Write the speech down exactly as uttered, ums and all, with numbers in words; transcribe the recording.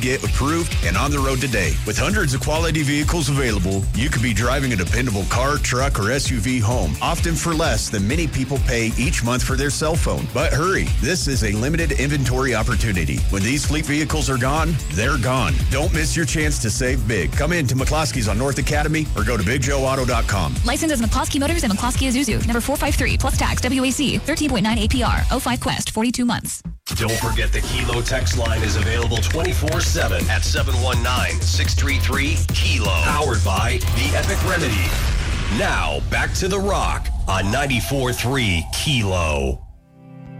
get approved and on the road today. With hundreds of quality vehicles available, you could be driving a dependable car, truck, or S U V home, often for less than many people pay each month for their cell phone. But hurry, this is a limited inventory opportunity. When these fleet vehicles are gone, they're gone. Don't miss your chance to save big. Come in to McCloskey's on North Academy or go to big joe auto dot com. Licensed as McCloskey Motors and McCloskey Isuzu. Number four five three plus tax W A C thirteen point nine A P R. oh five Quest forty-two months. Don't forget the Kilo text line is available twenty-four seven at seven one nine, six three three, Kilo. Powered by The Epic Remedy. Now, back to The Rock on ninety-four point three Kilo.